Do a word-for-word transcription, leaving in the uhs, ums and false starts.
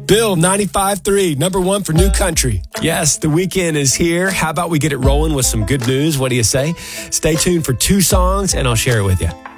Bill, ninety-five three, number one for new country. Yes, the weekend is here. How about we get it rolling with some good news? What do you say? Stay tuned for two songs, and I'll share it with you.